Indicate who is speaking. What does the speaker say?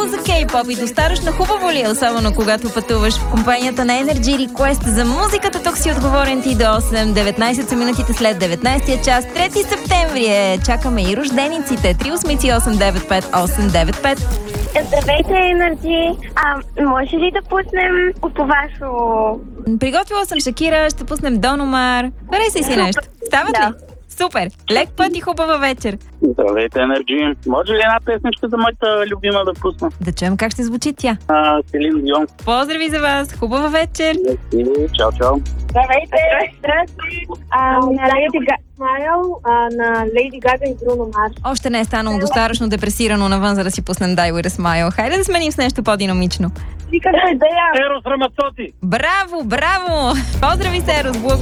Speaker 1: за кей-поп и достатъчно хубаво ли е, особено когато пътуваш в компанията на Energy Request за музиката? Тук си отговорен ти до 8. 19 са минутите след 19-я час. 3 септември е. Чакаме и рождениците. 3885895.
Speaker 2: Здравейте, Energy. Може ли да пуснем Оповашо?
Speaker 1: Приготвила съм Шакира, ще пуснем Дон Омар. Харесай си нещо. Стават
Speaker 2: Да.
Speaker 1: ли? Супер! Лек път и хубава вечер.
Speaker 3: Здравейте, Енерджи. Може ли една песничка за моята любима да пусна?
Speaker 1: Да чуем как ще звучи тя.
Speaker 3: Селин Дион.
Speaker 1: Поздрави за вас! Хубава вечер!
Speaker 3: Чао, чао.
Speaker 2: Здравейте. Здрасти. На Леди Гага и Бруно Марс.
Speaker 1: Още не е станало достатъчно депресирано навън, за да си пуснем Die With A Smile. Хайде да сменим с нещо по-динамично.
Speaker 2: Викам идея.
Speaker 3: Ерос Рамацоти.
Speaker 1: Браво, браво! Поздрави се, Ерос! Благодаря!